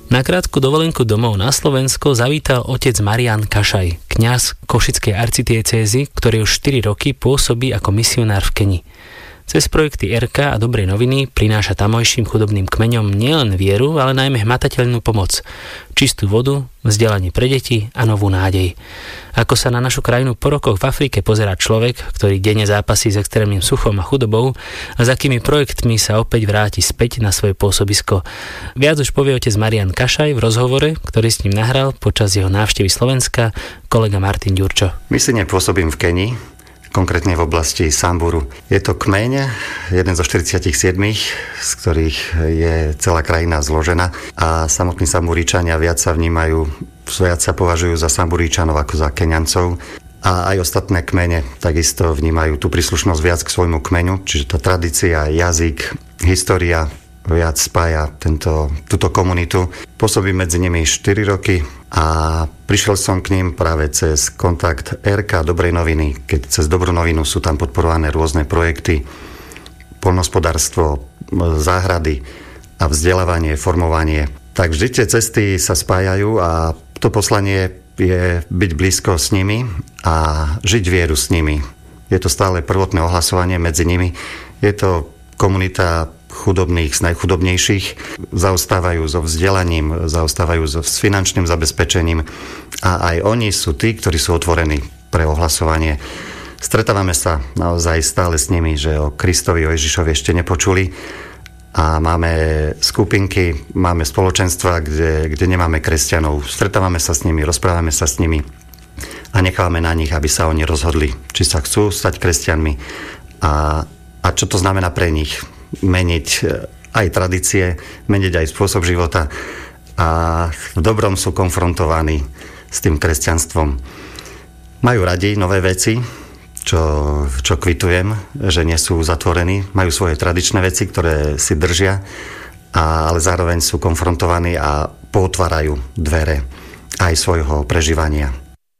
Na krátku dovolenku domov na Slovensko zavítal otec Marián Kašaj, kňaz košickej arcidiecézy, ktorý už 4 roky pôsobí ako misionár v Keni. Cez projekty RK a Dobrej noviny prináša tamojším chudobným kmeňom nielen vieru, ale najmä hmatateľnú pomoc, čistú vodu, vzdelanie pre deti a novú nádej. Ako sa na našu krajinu po rokoch v Afrike pozerá človek, ktorý denne zápasí s extrémnym suchom a chudobou, a s akými projektmi sa opäť vráti späť na svoje pôsobisko. Viac už povie otec Marián Kašaj v rozhovore, ktorý s ním nahral počas jeho návštevy Slovenska kolega Martin Ďurčo. Myslím, pôsobím v Kenii, konkrétne v oblasti Samburu. Je to kmeň, jeden zo 47, z ktorých je celá krajina zložená, a samotní Samburičania viac sa považujú za Samburičanov ako za Keňancov, a aj ostatné kmene takisto vnímajú tú príslušnosť viac k svojmu kmeňu, čiže tá tradícia, jazyk, história viac spája túto komunitu. Pôsobím medzi nimi 4 roky a prišiel som k ním práve cez kontakt RK Dobrej noviny, keď cez Dobrú novinu sú tam podporované rôzne projekty, poľnohospodárstvo, záhrady a vzdelávanie, formovanie. Tak vždy tie cesty sa spájajú a to poslanie je byť blízko s nimi a žiť vieru s nimi. Je to stále prvotné ohlasovanie medzi nimi. Je to komunita chudobných z najchudobnejších, zaostávajú so vzdelaním, zaostávajú s finančným zabezpečením, a aj oni sú tí, ktorí sú otvorení pre ohlasovanie. Stretávame sa naozaj stále s nimi, že o Kristovi, o Ježišovi ešte nepočuli, a máme skupinky, máme spoločenstva, kde nemáme kresťanov. Stretávame sa s nimi, rozprávame sa s nimi a nechávame na nich, aby sa oni rozhodli, či sa chcú stať kresťanmi a čo to znamená pre nich. Meniť aj tradície, meniť aj spôsob života, a v dobrom sú konfrontovaní s tým kresťanstvom. Majú radi nové veci, čo kvitujem, že nie sú zatvorení, majú svoje tradičné veci, ktoré si držia, ale zároveň sú konfrontovaní a potvárajú dvere aj svojho prežívania.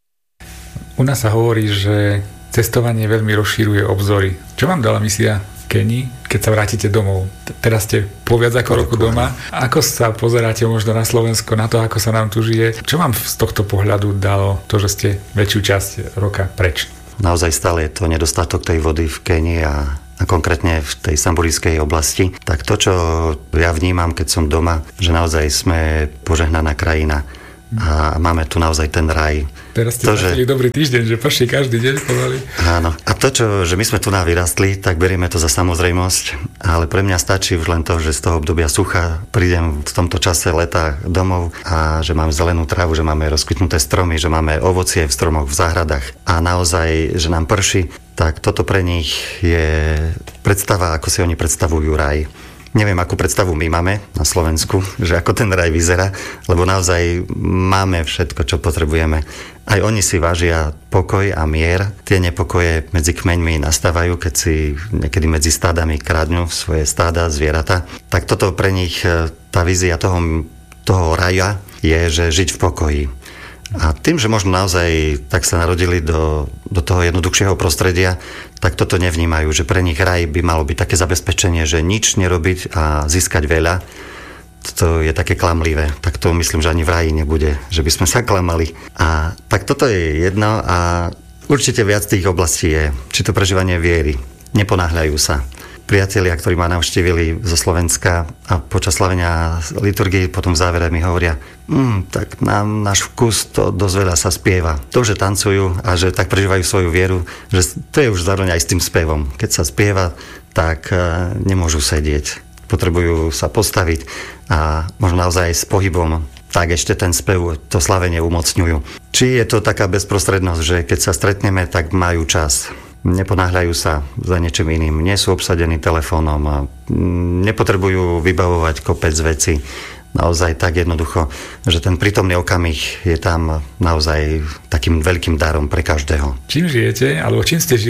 U nás sa hovorí, že cestovanie veľmi rozšíruje obzory. Čo vám dala misia Kenii, keď sa vrátite domov? Teraz ste po viac ako roku doma. Ako sa pozeráte možno na Slovensko, na to, ako sa nám tu žije? Čo vám z tohto pohľadu dalo to, že ste väčšiu časť roka preč? Naozaj stále je to nedostatok tej vody v Kenii a konkrétne v tej samburijskej oblasti. Tak to, čo ja vnímam, keď som doma, že naozaj sme požehnaná krajina a máme tu naozaj ten raj. Teraz ste začali dobrý týždeň, že prší každý deň pomaly. Áno. A to, že my sme tu vyrastli, tak berieme to za samozrejmosť, ale pre mňa stačí už len to, že z toho obdobia sucha prídem v tomto čase leta domov a že mám zelenú trávu, že máme rozkvitnuté stromy, že máme ovocie v stromoch, v záhradách a naozaj, že nám prší, tak toto pre nich je predstava, ako si oni predstavujú raj. Neviem, akú predstavu my máme na Slovensku, že ako ten raj vyzerá, lebo naozaj máme všetko, čo potrebujeme. Aj oni si vážia pokoj a mier. Tie nepokoje medzi kmeňmi nastávajú, keď si niekedy medzi stádami kradnú svoje stáda, zvieratá. Tak toto pre nich, tá vízia toho raja je, že žiť v pokoji. A tým, že možno naozaj tak sa narodili do toho jednoduchšieho prostredia, tak toto nevnímajú, že pre nich raj by malo byť také zabezpečenie, že nič nerobiť a získať veľa. To je také klamlivé. Tak to myslím, že ani v raji nebude, že by sme sa klamali. A tak toto je jedno a určite viac tých oblastí je. Či to prežívanie viery. Neponáhľajú sa. Priatelia, ktorí ma navštívili zo Slovenska a počas slavenia liturgie potom v závere mi hovoria, tak nám náš vkus, to dosť veľa sa spieva. To, že tancujú a že tak prežívajú svoju vieru, že to je už zároveň aj s tým spevom. Keď sa spieva, tak nemôžu sedieť. Potrebujú sa postaviť a možno naozaj s pohybom tak ešte ten spev, to slavenie umocňujú. Či je to taká bezprostrednosť, že keď sa stretneme, tak majú čas. Neponáhľajú sa za niečím iným, nie sú obsadení telefónom a nepotrebujú vybavovať kopec veci. Naozaj tak jednoducho, že ten prítomný okamih je tam naozaj takým veľkým darom pre každého. Čím žijete, alebo čím ste žili,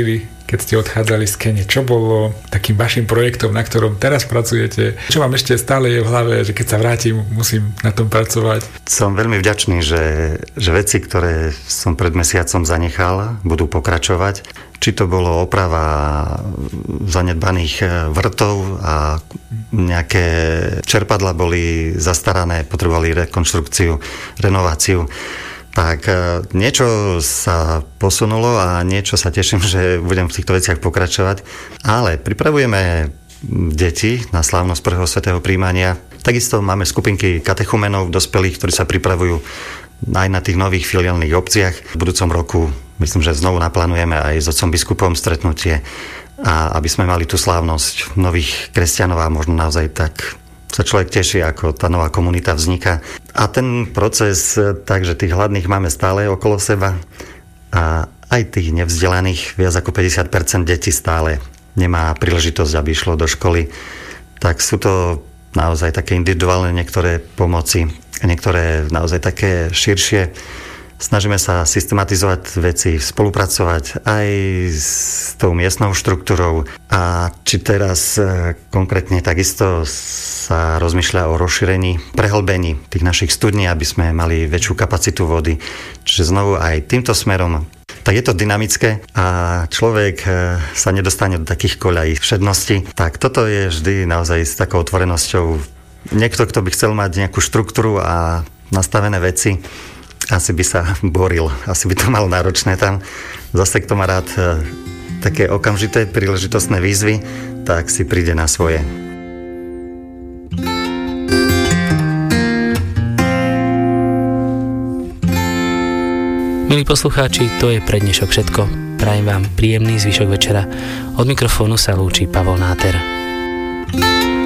keď ste odchádzali z Kene? Čo bolo takým vašim projektom, na ktorom teraz pracujete? Čo vám ešte stále je v hlave, že keď sa vrátim, musím na tom pracovať? Som veľmi vďačný, že veci, ktoré som pred mesiacom zanechal, budú pokračovať. Či to bolo oprava zanedbaných vrtov a nejaké čerpadla boli zastarané, potrebovali rekonštrukciu, renováciu. Tak niečo sa posunulo a niečo sa teším, že budem v týchto veciach pokračovať. Ale pripravujeme deti na slávnosť prvého svätého prijímania. Takisto máme skupinky katechumenov, dospelých, ktorí sa pripravujú aj na tých nových filiálnych obciach. V budúcom roku myslím, že znovu naplánujeme aj s otcom biskupom stretnutie, a aby sme mali tú slávnosť nových kresťanov a možno naozaj tak sa človek teší, ako tá nová komunita vzniká. A ten proces, takže tých hladných máme stále okolo seba a aj tých nevzdelaných, viac ako 50% detí stále nemá príležitosť, aby išlo do školy. Tak sú to naozaj také individuálne niektoré pomoci, niektoré naozaj také širšie. Snažíme sa systematizovať veci, spolupracovať aj s tou miestnou štruktúrou. A či teraz konkrétne takisto sa rozmýšľa o rozšírení, prehlbení tých našich studní, aby sme mali väčšiu kapacitu vody. Čiže znovu aj týmto smerom. Tak je to dynamické a človek sa nedostane do takých koľají všednosti. Tak toto je vždy naozaj s takou otvorenosťou. Niekto, kto by chcel mať nejakú štruktúru a nastavené veci, asi by sa boril, asi by to mal náročné tam. Zase kto má rád také okamžité príležitostné výzvy, tak si príde na svoje. Milí poslucháči, to je pre dnešok všetko. Prajem vám príjemný zvyšok večera. Od mikrofónu sa lúči Pavol Náter.